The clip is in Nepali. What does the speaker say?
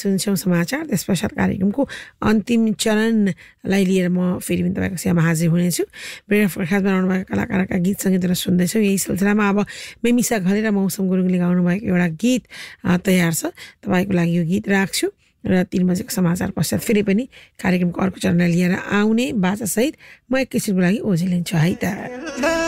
सुन्छौँ समाचार, त्यस पश्चात कार्यक्रमको अन्तिम चरणलाई लिएर म फेरि पनि तपाईँको सेवामा हाजिर हुनेछु। ब्रेड अफ खास बनाउनु भएको कलाकारका गीत सङ्गीतहरू सुन्दैछौँ। यही सिलसिलामा अब मेमिसा घले र मौसम गुरुङले गाउनु भएको एउटा गीत तयार छ, तपाईँको लागि यो गीत राख्छु र 3 बजेको समाचार पश्चात फेरि पनि कार्यक्रमको अर्को चरणलाई लिएर आउने बाचासहित म एकैछिनको लागि ओझेलिन्छु है त।